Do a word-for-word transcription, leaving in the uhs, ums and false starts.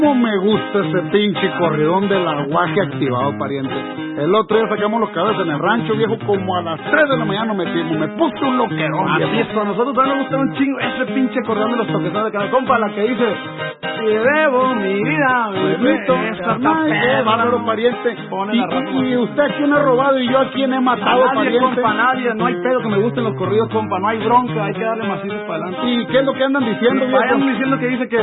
¿Cómo me gusta ese pinche corridón del aguaje activado, pariente? El otro día sacamos los cabezas en el rancho, viejo, como a las tres de la mañana nos metimos. Me puse un loquerón, Así es, con nosotros también nos gusta un chingo ese pinche corridón de los toquezones de cada compa, la que dice: si debo mi vida, me Benito, esta carnal, qué bárbaro, pariente. Pone Y, la raza, y usted a quién ha robado y yo a quién he matado, a nadie, pariente. compa, nadie, no hay pedo que me gusten los corridos, compa, no hay bronca, hay que darle macizo para adelante. ¿Y qué es lo que andan diciendo, viejo? Vayan diciendo que dice que